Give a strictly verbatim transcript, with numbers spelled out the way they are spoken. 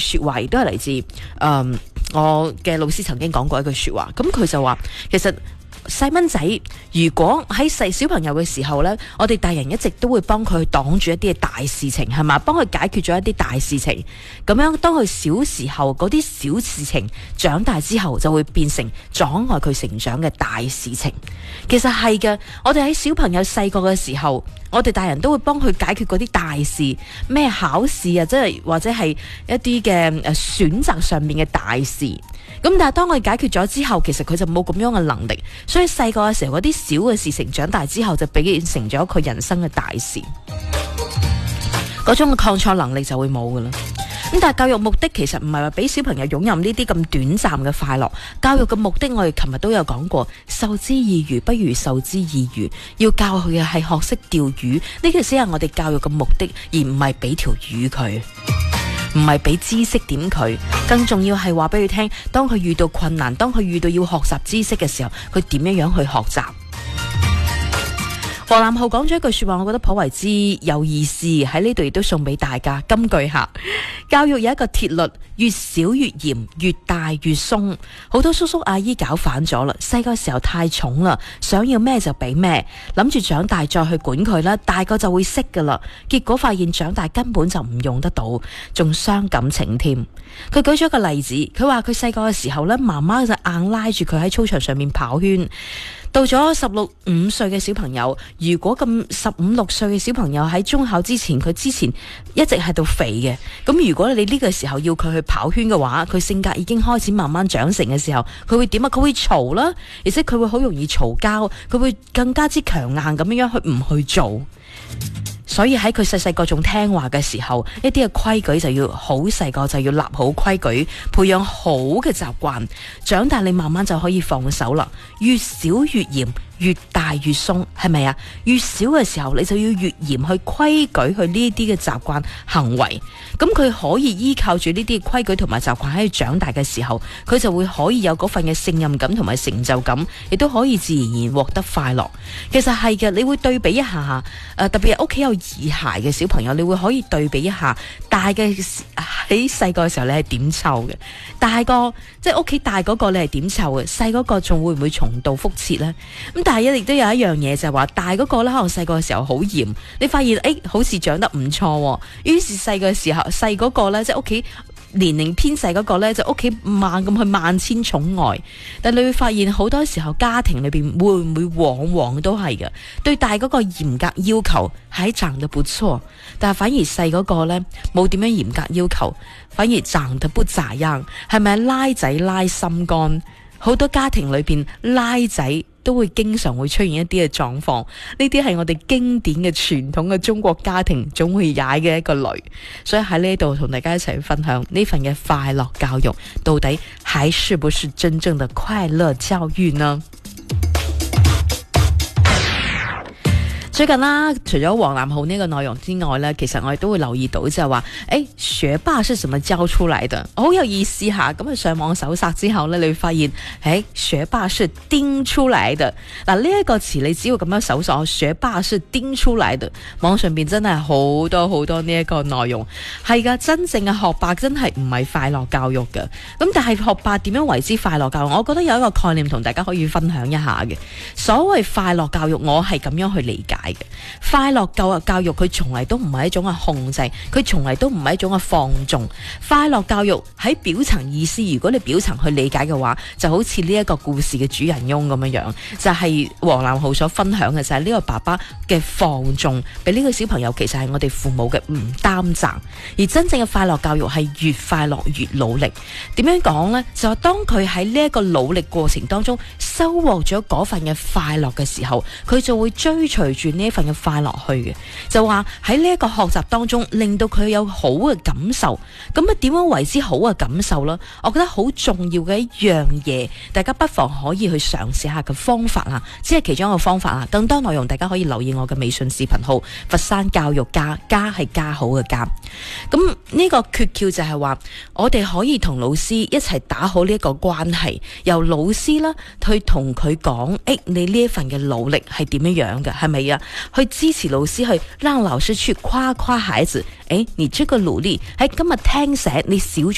說話亦都係嚟自誒、嗯、我嘅老師曾經講過一句說話，咁佢就話其實細蚊仔如果喺細小朋友嘅時候呢，我哋大人一直都會幫佢擋住一啲嘅大事情，係嘛，幫佢解決咗一啲大事情，咁樣當佢小時候嗰啲小事情長大之後就會變成阻礙佢成長嘅大事情。其實係嘅，我哋喺小朋友細個嘅時候，我哋大人都會幫佢解決嗰啲大事，咩考試啊，即係或者係一啲嘅誒選擇上面嘅大事。咁但係當佢解決咗之後，其實佢就冇咁樣嘅能力，所以細個嘅時候嗰啲小嘅事情，長大之後就變成咗佢人生嘅大事，嗰種嘅抗挫能力就會冇噶啦。咁但係教育目的其實唔係話俾小朋友擁有呢啲咁短暫嘅快樂，教育嘅目的我哋琴日都有講過，授之以魚不如授之以漁，要教佢嘅係學識釣魚，呢個先係我哋教育嘅目的，而唔係俾條魚佢，唔係俾知識點佢，更重要係話俾佢聽，當佢遇到困難，當佢遇到要學習知識嘅時候，佢點樣樣去學習。黃南浩講咗一句說話，我覺得頗為之有意思，喺呢度亦都送俾大家金句下。教育有一個鐵律，越少越嚴，越大越鬆。好多叔叔阿姨搞反咗啦，細個時候太寵啦，想要咩就俾咩，諗住長大再去管佢啦，大個就會識噶啦，結果發現長大根本就唔用得到，仲傷感情添。佢舉咗一個例子，佢話佢細個嘅時候呢，媽媽就硬拉住佢喺操場上面跑圈。到咗十六五歲嘅小朋友，如果咁十五六歲嘅小朋友喺中考之前，佢之前一直喺度肥嘅，咁如果你呢個時候要佢去跑圈嘅話，佢性格已經開始慢慢長成嘅時候，佢會點啊？佢會嘈啦，而且佢會好容易嘈交，佢會更加之強硬咁樣去唔去做。所以喺佢細細個仲聽話嘅時候，一啲嘅規矩就要好細個就要立好規矩，培養好嘅習慣，長大你慢慢就可以放手啦。越少越嚴，越大越鬆，係咪啊？越少嘅時候你就要越嚴去規矩去呢啲嘅習慣行為，咁佢可以依靠住呢啲規矩同埋習慣喺佢長大嘅時候，佢就會可以有嗰份嘅勝任感同埋成就感，亦都可以自然而然獲得快樂。其實係嘅，你會對比一下，誒、呃、特別係屋企有兒孩嘅小朋友，你會可以對比一下大嘅喺細個嘅時候你係點湊嘅，大個即係屋企大嗰個你係點湊嘅，細嗰個仲會唔會重蹈覆轍呢？咁但係亦都有一樣嘢就係話，大嗰個咧可能細個嘅時候好嚴，你發現誒、欸、好似長得唔錯，於是細個嘅時候細嗰個咧即係屋企年齡偏細嗰個咧就屋企猛咁去萬千寵愛，但你會發現好多時候家庭裏邊會唔會往往都係嘅，對大嗰個嚴格要求係長得不錯，但係反而細嗰個咧冇點樣嚴格要求，反而長得不咋樣，係咪拉仔拉心肝？好多家庭裏邊拉仔都會經常會出現一啲嘅狀況，呢啲係我哋經典嘅傳統嘅中國家庭總會踩嘅一個雷，所以喺呢度同大家一齊分享呢份嘅快樂教育，到底還是不是真正的快樂教育呢？最近啦，除咗黃南浩呢個內容之外呢，其實我哋都會留意到就係話，誒，學霸是怎麼教出來的？好有意思吓，咁啊上網搜索之後呢，你會發現，誒，學霸是盯出來的。嗱，呢一個詞你只要咁樣搜索，學霸是盯出來的，網上邊真係好多好多呢一個內容。係噶，真正嘅學霸真係唔係快樂教育嘅。咁但係學霸點樣為之快樂教育？我覺得有一個概念同大家可以分享一下嘅。所謂快樂教育，我係咁樣去理解。快樂教育教育佢從嚟都唔係一種嘅控制，佢從嚟都唔係一種嘅放縱。快樂教育喺表層意思，如果你表層去理解嘅話，就好似呢一個故事嘅主人翁咁樣樣，就係黃南浩所分享嘅就係呢個爸爸嘅放縱，俾呢個小朋友其實係我哋父母嘅唔擔責。而真正嘅快樂教育係越快樂越努力。點樣講呢？就係當佢喺呢一個努力過程當中收穫咗嗰份嘅快樂嘅時候，佢就會追隨住呢份嘅快樂去嘅，就話喺呢一個學習當中令到佢有好嘅感受。咁啊點樣為之好嘅感受呢？我覺得好重要嘅一樣嘢，大家不妨可以去嘗試下嘅方法啊，只係其中一個方法啊。更多內容大家可以留意我嘅微信視頻號佛山教育家，家係加好嘅家。咁呢個訣竅就係話，我哋可以同老師一齊打好呢一個關係，由老師啦去同佢講，誒，你呢一份嘅努力係點樣樣嘅，係咪啊？去支持老師，去讓老師去誇誇孩子，誒，你這個努力喺今日聽寫你少咗